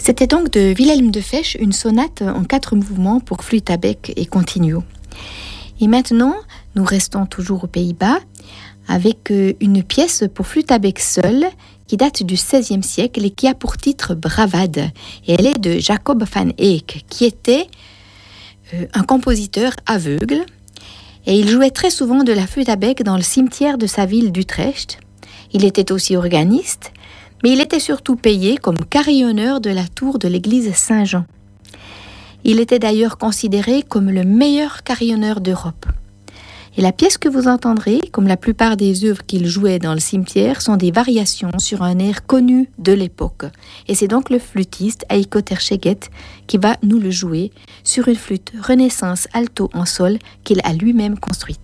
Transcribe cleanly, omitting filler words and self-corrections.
C'était donc de Wilhelm de Fesch une sonate en 4 mouvements pour flûte à bec et continuo. Et maintenant, nous restons toujours aux Pays-Bas avec une pièce pour flûte à bec seule qui date du XVIe siècle et qui a pour titre Bravade. Et elle est de Jacob van Eyck, qui était un compositeur aveugle. Et il jouait très souvent de la flûte à bec dans le cimetière de sa ville d'Utrecht. Il était aussi organiste, mais il était surtout payé comme carillonneur de la tour de l'église Saint-Jean. Il était d'ailleurs considéré comme le meilleur carillonneur d'Europe. Et la pièce que vous entendrez, comme la plupart des œuvres qu'il jouait dans le cimetière, sont des variations sur un air connu de l'époque. Et c'est donc le flûtiste Heiko Terscheget qui va nous le jouer sur une flûte Renaissance alto en sol qu'il a lui-même construite.